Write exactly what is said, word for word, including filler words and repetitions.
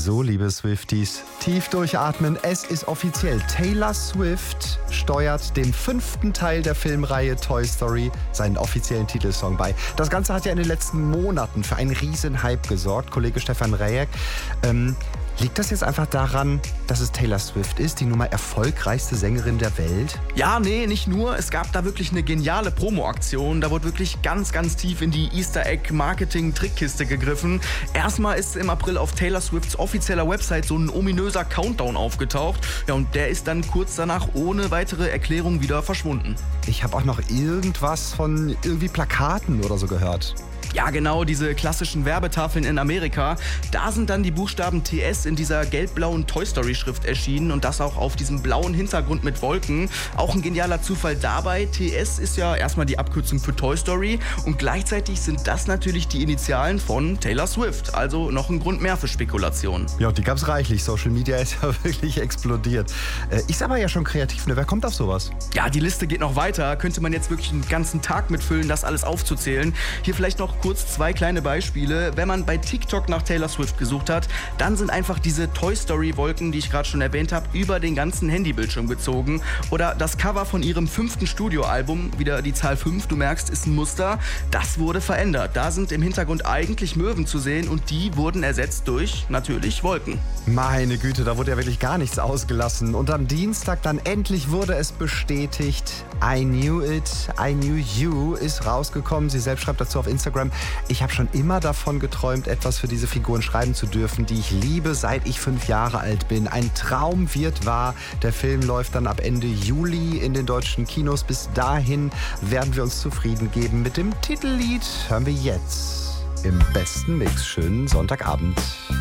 So, liebe Swifties, tief durchatmen. Es ist offiziell. Taylor Swift steuert dem fünften Teil der Filmreihe Toy Story seinen offiziellen Titelsong bei. Das Ganze hat ja in den letzten Monaten für einen riesen Hype gesorgt. Kollege Stefan Rejek, ähm, liegt das jetzt einfach daran, dass es Taylor Swift ist, die nun mal erfolgreichste Sängerin der Welt? Ja, nee, nicht nur. Es gab da wirklich eine geniale Promo-Aktion. Da wurde wirklich ganz, ganz tief in die Easter-Egg-Marketing-Trickkiste gegriffen. Erstmal ist im April auf Taylor Swifts offizieller Website so ein ominöser Countdown aufgetaucht. Ja, und der ist dann kurz danach ohne weitere Erklärung wieder verschwunden. Ich habe auch noch irgendwas von irgendwie Plakaten oder so gehört. Ja, genau, diese klassischen Werbetafeln in Amerika. Da sind dann die Buchstaben T S in dieser gelb-blauen Toy-Story-Schrift erschienen und das auch auf diesem blauen Hintergrund mit Wolken. Auch ein genialer Zufall dabei. T S ist ja erstmal die Abkürzung für Toy Story und gleichzeitig sind das natürlich die Initialen von Taylor Swift. Also noch ein Grund mehr für Spekulationen. Ja, die gab's reichlich. Social Media ist ja wirklich explodiert. Äh, ist aber ja schon kreativ, ne? Wer kommt auf sowas? Ja, die Liste geht noch weiter. Könnte man jetzt wirklich einen ganzen Tag mitfüllen, das alles aufzuzählen. Hier vielleicht noch kurz zwei kleine Beispiele. Wenn man bei TikTok nach Taylor Swift gesucht hat, dann sind einfach diese Toy Story Wolken, die ich gerade schon erwähnt habe, über den ganzen Handybildschirm gezogen. Oder das Cover von ihrem fünften Studioalbum, wieder die Zahl fünf, du merkst, ist ein Muster. Das wurde verändert. Da sind im Hintergrund eigentlich Möwen zu sehen und die wurden ersetzt durch, natürlich, Wolken. Meine Güte, da wurde ja wirklich gar nichts ausgelassen. Und am Dienstag dann endlich wurde es bestätigt. I Knew It, I Knew You ist rausgekommen. Sie selbst schreibt dazu auf Instagram: Ich habe schon immer davon geträumt, etwas für diese Figuren schreiben zu dürfen, die ich liebe, seit ich fünf Jahre alt bin. Ein Traum wird wahr. Der Film läuft dann ab Ende Juli in den deutschen Kinos. Bis dahin werden wir uns zufrieden geben mit dem Titellied. Hören wir jetzt im besten Mix. Schönen Sonntagabend.